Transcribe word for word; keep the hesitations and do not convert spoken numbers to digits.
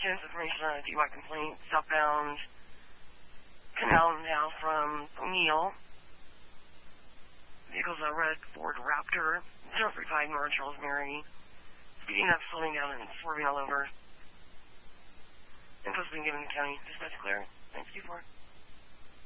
contents information on a D U I complaint, southbound Canal now from O'Neill. Vehicle's a red Ford Raptor, zero three five North Rosemary. Speeding up, slowing down, and swerving all over. Info's been given to the county. Dispatch clear. Thank you for